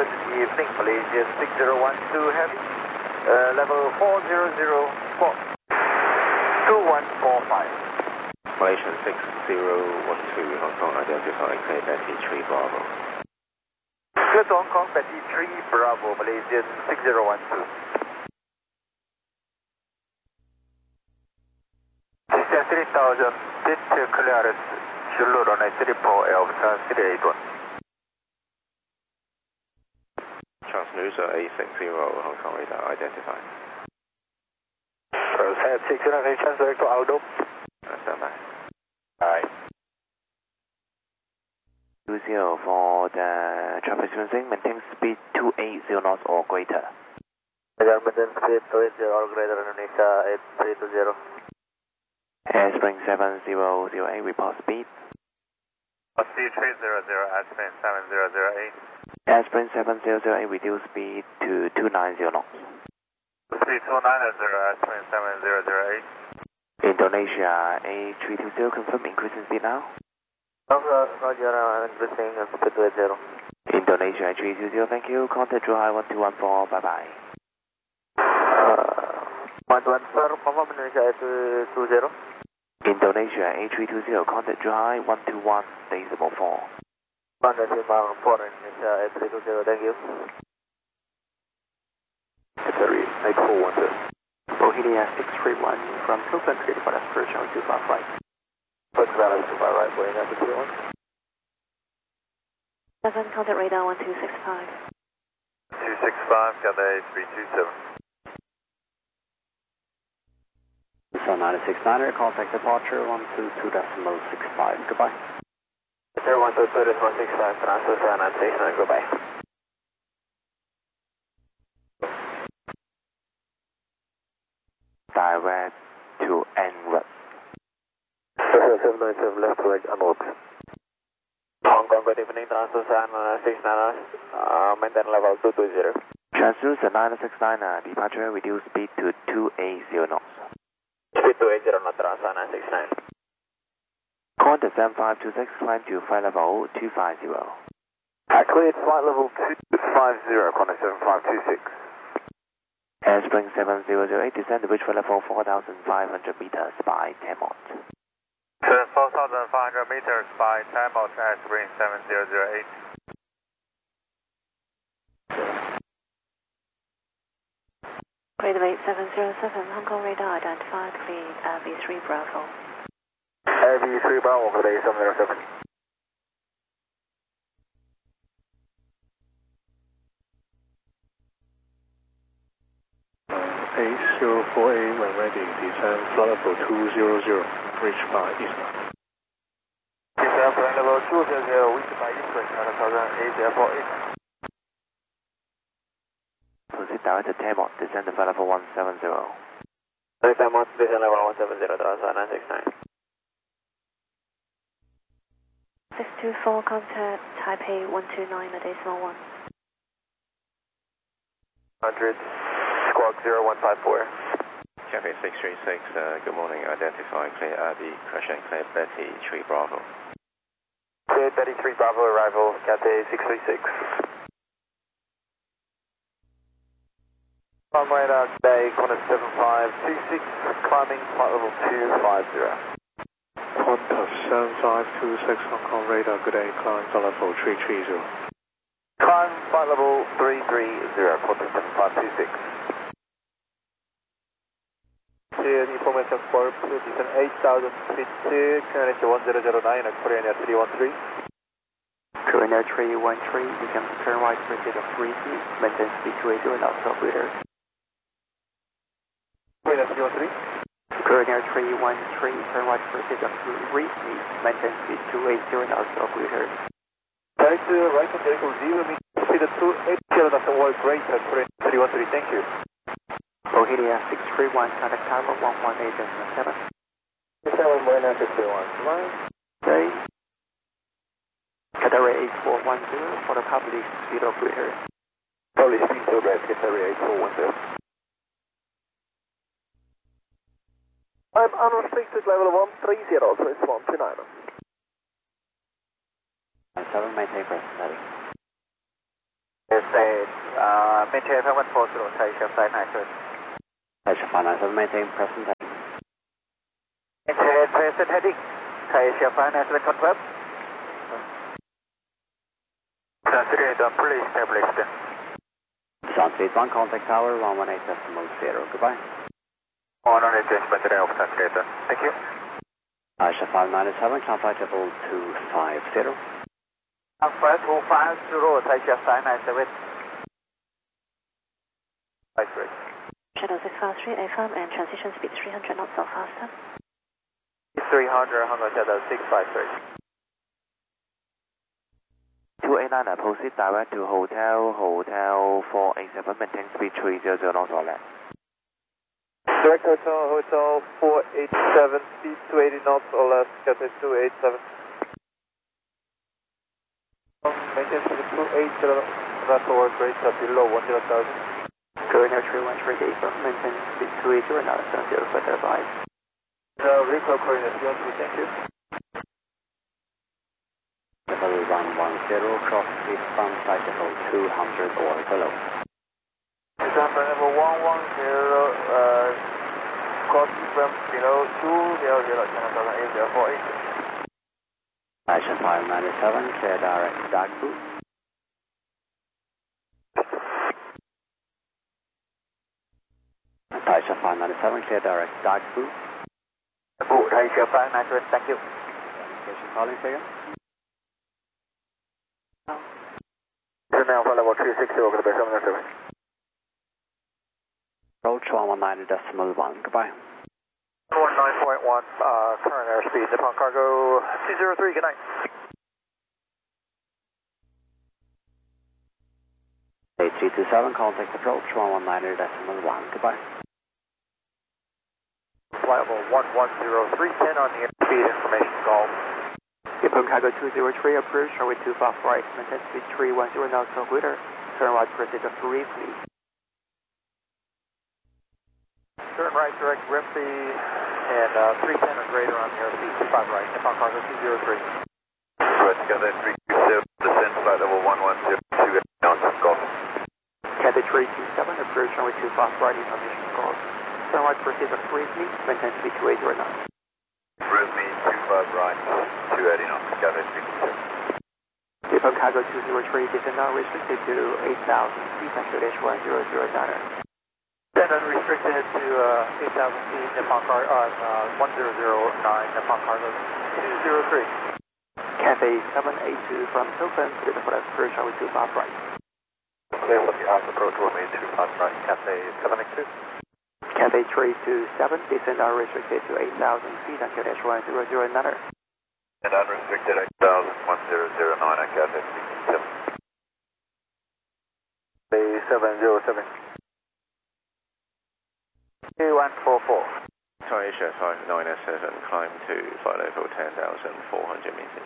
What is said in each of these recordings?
Good evening, Malaysian 6012 Heavy, level 4004, 2145. Malaysian 6012 Hong Kong, identify clear Betty 3 Bravo. Clear to Hong Kong, Betty 3 Bravo, Malaysian 6012. System 3000, pit clearance, Zulu runway 34, Alpha 381. Transmuser A60 Hong Kong radar identified. Proceed 600, transfer to Aldo. Stand by. Alright. 20 for the traffic smoothing, maintain speed 280 knots or greater. Maintain speed 280 or greater, Indonesia 8320. Airspring 7008, report speed. Speed 300, Airspring 7008. Airspring 7008, reduce speed to 290 knots. Speed 290, Airspring 7008. Indonesia A320, confirm increasing speed now. Roger, increasing speed 280. Indonesia A320, thank you. Contact Drew High 1214, bye bye. 114, confirm Indonesia A320. Indonesia A320, contact Drew High 121.4. Contact Indonesia A320, thank you. Qatari 8412. Bohemia 631 from Hilton Street for Aspiration 255. First balance to my right, Bohemia 631. 7, contact radar 1265. 265, Cathay 327. So 969er, contact departure 122.65. Goodbye. Cathay 122.65, transfer 969, goodbye. Direct to en route. 797 left right en route. Hong Kong, good evening, transfer 969, maintain level 220. Transducer 969, departure, reduce speed to 280 knots. Speed 280 knots, transfer 969. Contact 7526, climb to flight level 250. Cleared flight level 250, contact 7526. Airspring 7008, descend to bridge for level 4,500 meters by 10 knots. 4,500 meters by 10 knots, Airspring 7008. Radar 8707, Hong Kong radar identified, lead V3 Bravo. V3 Bravo, Radar 8707. A04A when ready, descend flight level 200, reach by Eastern. Descend flight level 200, reach by Eastern, 9000, A04A. Proceed direct to 10 knots, descend to flight level 170. 10 knots, descend level 170, transfer 969. 624, contact Taipei 129.1. 100, squawk 0154. Cathay 636, good morning, identify clear RB, crash and clear Betty 3 Bravo. Clear Betty 3 Bravo, arrival, Cathay 636. On radar today, Qantas 7526, climbing flight level 250. Qantas 7526 Hong Kong radar, good day, climb flight level 330. Climb flight level 330, Qantas 7526. Clear information for descent 8,000 feet to Korean 1009 and Korean 313. Korean 313, you can turn right for gate of 3 feet, maintain speed 280 knots operator. Korean 313. Korean 313, turn right for gate of 3 feet, maintain speed 280 knots operator. Direct to right on vehicle 0, speed 280 knots or greater, Korean 313, thank you. Bohemia 631, contact Tower 118.7. 7 Bohemia 631. Okay. Qatari 8410 for the public speed operator. Public speed to rest, Qatari 8410. I'm unrestricted level 130, so it's 129. 7, maintain press steady. Yes, maintain 5140, Taisha 597. Taisha 597, maintain present heading. Maintain present heading. Taisha 597, confirm. Consider done, please establish then. Sound speed 1, contact tower 118.0, goodbye. 118, consider off, consider done. Thank you. Taisha 597, contact level 250. Alpha 250, Taisha 597. Channel 653, AFM and transition speed 300 knots or faster. 300, Honda Shadow 653. 289, proceed direct to Hotel 487, maintain speed 300 knots or less. Direct Hotel 487, speed 280 knots or less, Cathay 287. Maintain speed 280, vessel work rate below 10,000. Courier 313 April, maintain speed 280 knots, 70 further advice. Recall Courier 313, thank you. Level 110, cross speed from flight level 200 or below. December level 110, cross from below 200, Channel 8048. Taisha 597, clear direct Dagbu. Taisha 597, clear direct Dagbu. Taisha 597, thank you. Communication calling figure. Now for level 360, over the base of the service. Approach 119.1, goodbye. 19.1, current airspeed, Nippon Cargo 203, good night. A327, contact approach 119.1, goodbye. Flight level 110310 on the airspeed information call. Nippon Cargo 203, approach runway 25 right, maintain speed 310 knots or greater. Turn right, proceed to 3, please. Turn right, direct Ripley, and 310 or greater on the airspeed, 25 right, Nippon Cargo 203. Right, Cathay 327, descend flight level 1102, knots of golf. Cathay 327, approach runway 25 right, information call. Turn right, proceed to 3, please, maintain speed 280 knots. Ripley 25 right, 280 knots, Cathay 327. Nippon Cargo 203, descend unrestricted to 8,000 feet and QH 1009. Descend unrestricted to 8,000 feet, Nippon Cargo, 1009, Nippon Cargo 203. Cathay 782 from Hilton, clear for approach runway 25 right. Clear for the off approach runway 25 right, Cathay 782. Cathay 327, descend unrestricted to 8,000 feet and QH 1009. And unrestricted 8,000, 1009 at Cathay 327. Bay 707. 2144. Thai Asia 597, climb to flight level 10,400 meters.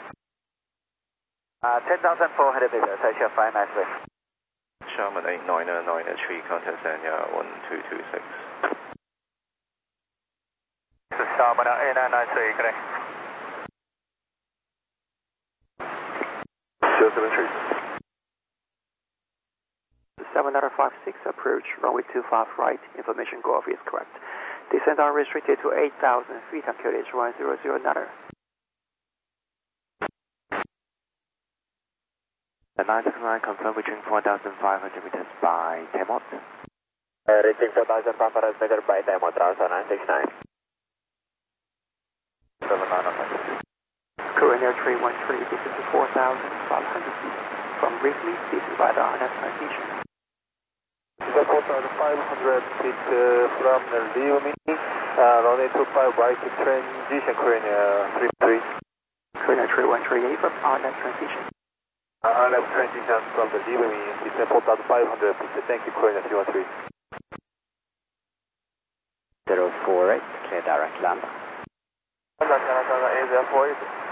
10,400 meters, Asia 597. Sharman 8993, contact Sanya 1226. This is Sharman 8993, good day. 073. 7956, approach runway 25 right, information go off is correct. Descent unrestricted to 8,000 feet on QH 1009. The 969 confirm reaching 4,500 meters by 10 knots. Reaching 4,500 meters by 10 knots, also 969. 7905. Courier 313, this is 4,500 feet. From Wrigley, this is by the RNS transmission. This is 4,500 feet from the Lima, runway 25 right to transition, Courier 33. Courier 313, from RNS transmission. RNS transition from the Lima, this is 4,500 feet. Thank you, Courier 313. 048, clear direct land. Asia 48.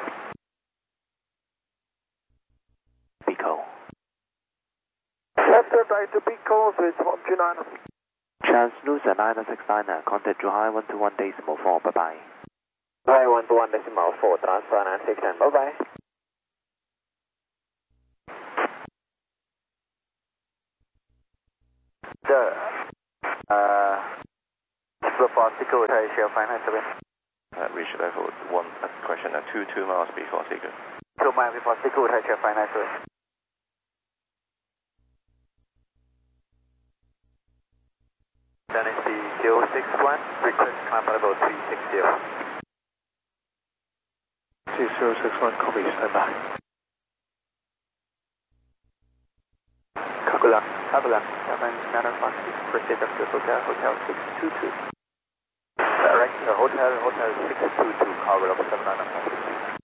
Pico. Left turn right to Pico, so it's 129. Translucent 969, contact Juhai 121.4, bye-bye. Juhai 121.4, transfer 969, bye-bye. before Seagull, Asia 597. Reach level 1, correction, 2 miles before Seagull. 2 miles before Seagull, Asia 597. Then is the Q61, request climb level 360. 061, copy, stand by. Kagulang, 79456, proceed up to Hotel 622. Direct Hotel 622, cover level 79456.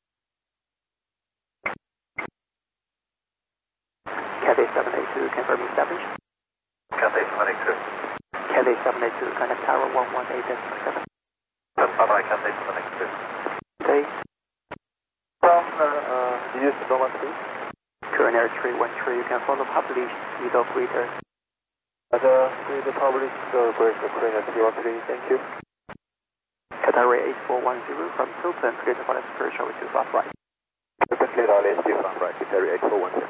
Cathay 782, confirming established. Cathay 782. Cathay 782, connect tower 118.7. Bye-bye, Cathay 782. Okay. From use the normal speed. Current air 313, you can follow published speed of greater. The public break the crane at 03, thank you. Qatar 8410 from Hilton, clear to follow approach over 25 right. Clear to LS 25 right, Qatar 8410.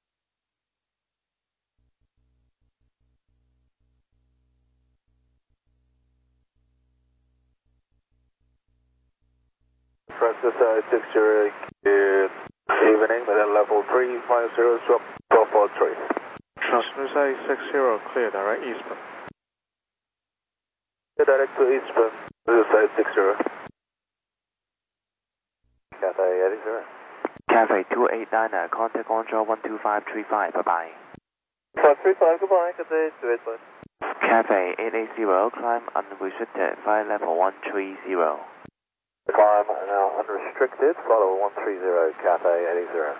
Francis 60, evening, level 350, drop 443. Transmitter 60, clear direct eastbound. Direct to eastbound, side 60. Cathay 80. Cathay 289, contact onshore 12535, bye-bye. 535, goodbye, Cathay 285. Cathay 880, climb unrestricted, flight level 130. Climb now unrestricted, follow 130, Cathay 80.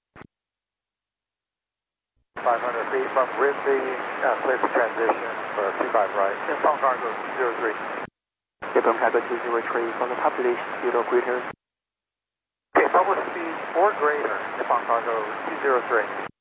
500 feet from Ripley, clear for transition for 25 right. Inbound cargo 203. Inbound cargo 203, follow published speed of greater. Okay, public speed or greater, inbound cargo 203.